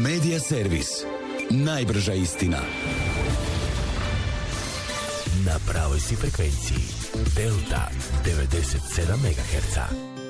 Media servis. Najbrža istina. Na pravoj si frekvenciji. Delta 97 MHz.